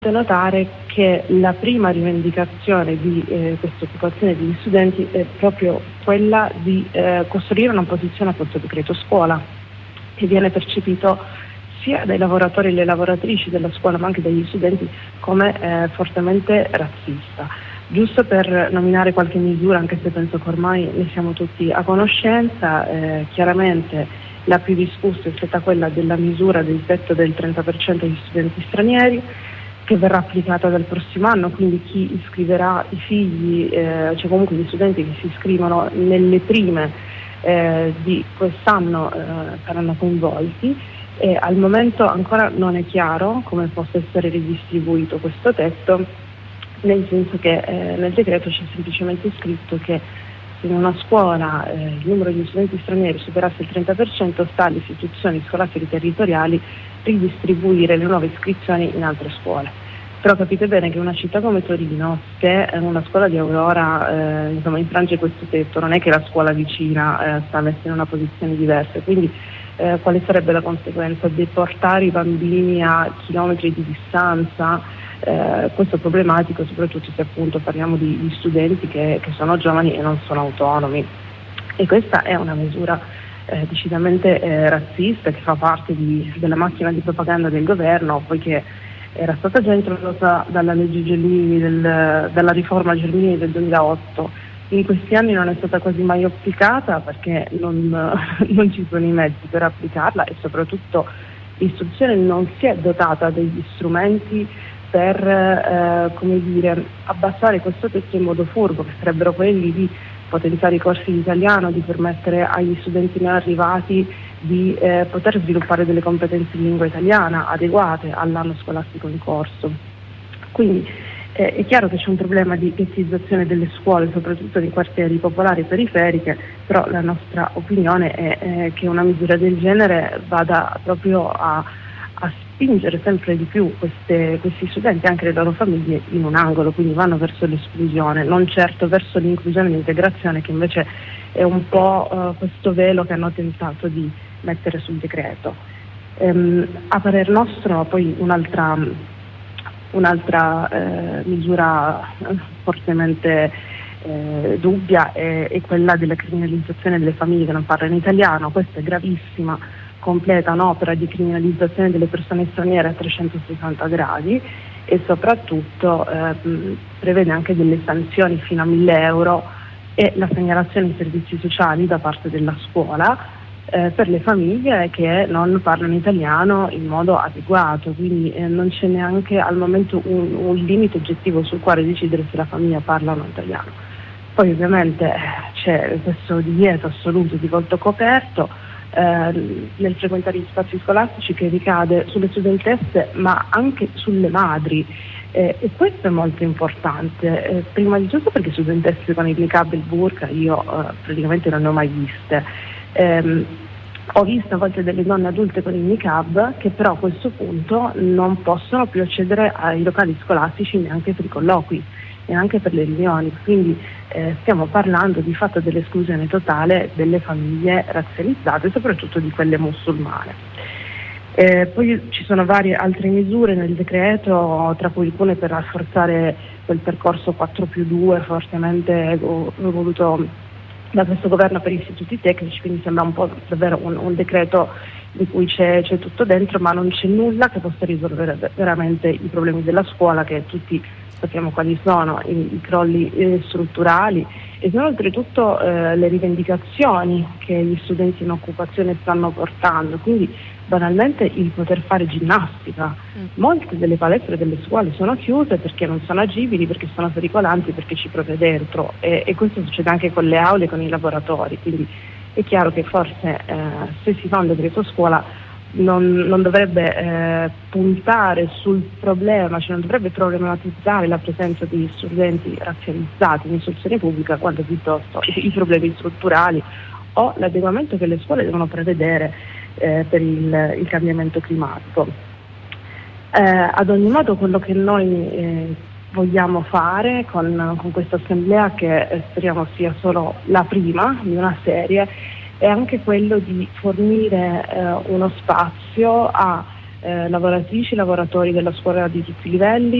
notare che la prima rivendicazione di questa occupazione degli studenti è proprio quella di costruire una posizione a questo decreto scuola, che viene percepito sia dai lavoratori e le lavoratrici della scuola ma anche dagli studenti come fortemente razzista. Giusto per nominare qualche misura, anche se penso che ormai ne siamo tutti a conoscenza, chiaramente la più discussa è stata quella della misura del tetto del 30% degli studenti stranieri, che verrà applicata dal prossimo anno, quindi chi iscriverà i figli, cioè comunque gli studenti che si iscrivono nelle prime di quest'anno saranno coinvolti, e al momento ancora non è chiaro come possa essere ridistribuito questo tetto, nel senso che nel decreto c'è semplicemente scritto che se in una scuola il numero di studenti stranieri superasse il 30%, sta alle istituzioni scolastiche territoriali ridistribuire le nuove iscrizizioni in altre scuole. Però capite bene che una città come Torino, se una scuola di Aurora infrange questo tetto, non è che la scuola vicina sta messa in una posizione diversa, quindi quale sarebbe la conseguenza? Deportare i bambini a chilometri di distanza? Questo è problematico, soprattutto se appunto parliamo di studenti che sono giovani e non sono autonomi, e questa è una misura decisamente razzista, che fa parte della macchina di propaganda del governo, poiché era stata già introdotta dalla legge Gelmini, dalla riforma Gelmini del 2008. In questi anni non è stata quasi mai applicata perché non ci sono i mezzi per applicarla, e soprattutto l'istruzione non si è dotata degli strumenti per abbassare questo tetto in modo furbo, che sarebbero quelli di potenziare i corsi di italiano, di permettere agli studenti neoarrivati di poter sviluppare delle competenze in lingua italiana adeguate all'anno scolastico in corso. Quindi è chiaro che c'è un problema di ghettizzazione delle scuole, soprattutto nei quartieri popolari e periferiche, però la nostra opinione è che una misura del genere vada proprio a spingere sempre di più questi studenti, anche le loro famiglie, in un angolo, quindi vanno verso l'esclusione, non certo verso l'inclusione e l'integrazione, che invece è un po' questo velo che hanno tentato di mettere sul decreto. A parer nostro poi un'altra misura fortemente dubbia è quella della criminalizzazione delle famiglie che non parlano italiano. Questa è gravissima, completa un'opera di criminalizzazione delle persone straniere a 360 gradi, e soprattutto prevede anche delle sanzioni fino a 1.000 euro e la segnalazione ai servizi sociali da parte della scuola per le famiglie che non parlano italiano in modo adeguato, quindi non c'è neanche al momento un limite oggettivo sul quale decidere se la famiglia parla o non italiano. Poi ovviamente c'è questo divieto assoluto di volto coperto nel frequentare gli spazi scolastici, che ricade sulle studentesse ma anche sulle madri, e questo è molto importante, prima di tutto perché studentesse con il niqab e il burqa io praticamente non ne ho mai viste. Ho visto a volte delle donne adulte con il niqab che però a questo punto non possono più accedere ai locali scolastici neanche per i colloqui, neanche per le riunioni, quindi stiamo parlando di fatto dell'esclusione totale delle famiglie razzializzate, soprattutto di quelle musulmane. Poi ci sono varie altre misure nel decreto, tra cui alcune per rafforzare quel percorso 4+2 fortemente voluto da questo governo per istituti tecnici, quindi sembra un po' davvero un decreto di cui c'è tutto dentro, ma non c'è nulla che possa risolvere veramente i problemi della scuola, che tutti sappiamo quali sono, i crolli strutturali, e sono oltretutto le rivendicazioni che gli studenti in occupazione stanno portando, quindi banalmente il poter fare ginnastica. Molte delle palestre delle scuole sono chiuse perché non sono agibili, perché sono pericolanti, perché ci prove dentro, e questo succede anche con le aule e con i laboratori, quindi è chiaro che forse se si fa un decreto scuola non dovrebbe puntare sul problema, cioè non dovrebbe problematizzare la presenza di studenti razzializzati in istruzione pubblica, quanto piuttosto i problemi strutturali o l'adeguamento che le scuole devono prevedere per il cambiamento climatico. Ad ogni modo quello che noi vogliamo fare con questa assemblea, che speriamo sia solo la prima di una serie, è anche quello di fornire uno spazio a lavoratrici, lavoratori della scuola di tutti i livelli,